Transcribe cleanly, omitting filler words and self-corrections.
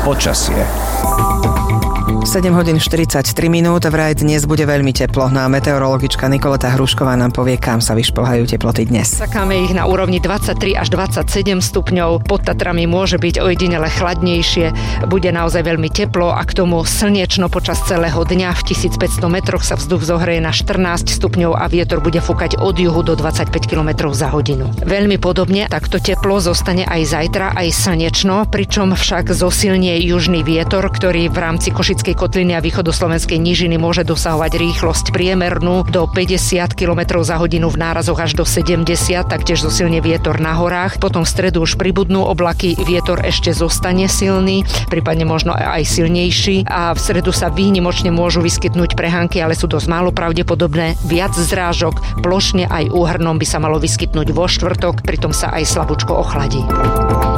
Počasie. 7 hodín 43 minút, vraj dnes bude veľmi teplo. No a meteorologička Nikoleta Hrušková nám povie, kam sa vyšplhajú teploty dnes. Čakáme ich na úrovni 23 až 27 stupňov. Pod Tatrami môže byť ojedinele chladnejšie. Bude naozaj veľmi teplo a k tomu slniečno počas celého dňa. V 1500 metroch sa vzduch zohreje na 14 stupňov a vietor bude fúkať od juhu do 25 km za hodinu. Veľmi podobne takto teplo zostane aj zajtra, aj slnečno, pričom však zosilnie južný vietor, ktorý v rámci Košickej kotliny a východoslovenskej nížiny môže dosahovať rýchlosť priemernú do 50 km za hodinu, v nárazoch až do 70, taktiež zosilne vietor na horách. Potom v stredu už pribudnú oblaky, vietor ešte zostane silný, prípadne možno aj silnejší a v stredu sa výnimočne môžu vyskytnúť prehánky, ale sú dosť málo pravdepodobné. Viac zrážok plošne aj úhrnom by sa malo vyskytnúť vo štvrtok, pritom sa aj slabúčko ochladí.